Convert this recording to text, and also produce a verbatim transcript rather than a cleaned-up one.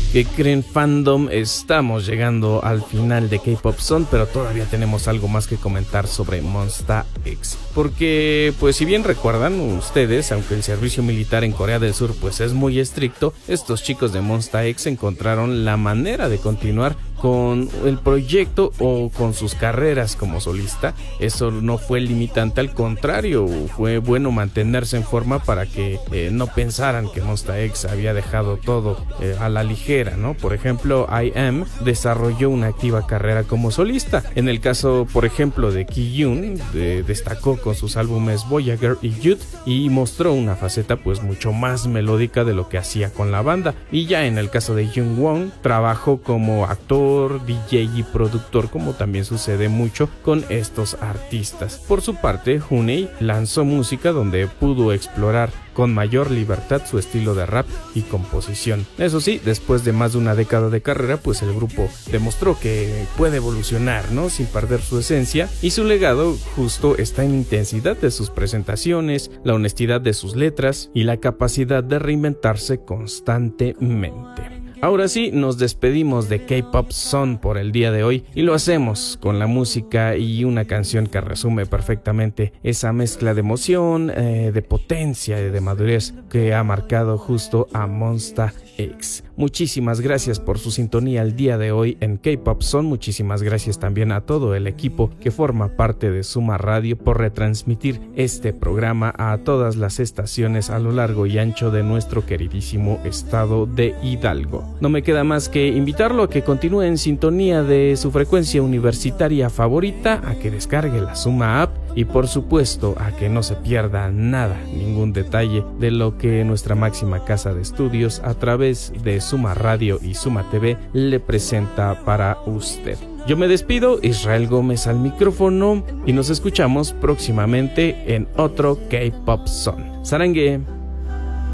¿Qué creen, fandom? Estamos llegando al final de K-Pop Zone, pero todavía tenemos algo más que comentar sobre Monsta X. Porque, pues si bien recuerdan ustedes, aunque el servicio militar en Corea del Sur pues es muy estricto, estos chicos de Monsta X encontraron la manera de continuar con el proyecto o con sus carreras como solista. Eso no fue limitante, al contrario, fue bueno mantenerse en forma para que eh, no pensaran que Monsta X había dejado todo eh, a la ligera, ¿no? Por ejemplo, I M desarrolló una activa carrera como solista. En el caso, por ejemplo, de Ki-yoon, de, destacó con sus álbumes Voyager y Youth y mostró una faceta pues mucho más melódica de lo que hacía con la banda. Y ya en el caso de Jungwon, trabajó como actor, D J y productor, como también sucede mucho con estos artistas. Por su parte, Hooney lanzó música donde pudo explorar con mayor libertad su estilo de rap y composición. Eso sí, después de más de una década de carrera, pues el grupo demostró que puede evolucionar, ¿no? Sin perder su esencia, y su legado justo está en la intensidad de sus presentaciones, la honestidad de sus letras y la capacidad de reinventarse constantemente. Ahora sí, nos despedimos de K-Pop Zone por el día de hoy y lo hacemos con la música y una canción que resume perfectamente esa mezcla de emoción, eh, de potencia y de madurez que ha marcado justo a Monsta X. Muchísimas gracias por su sintonía el día de hoy en K-Pop Zone. Muchísimas gracias también a todo el equipo que forma parte de Suma Radio por retransmitir este programa a todas las estaciones a lo largo y ancho de nuestro queridísimo estado de Hidalgo. No me queda más que invitarlo a que continúe en sintonía de su frecuencia universitaria favorita, a que descargue la Suma App y por supuesto a que no se pierda nada, ningún detalle de lo que nuestra máxima casa de estudios a través de Suma Radio y Suma T V le presenta para usted. Yo me despido, Israel Gómez al micrófono, y nos escuchamos próximamente en otro K-Pop Zone. Sarangue.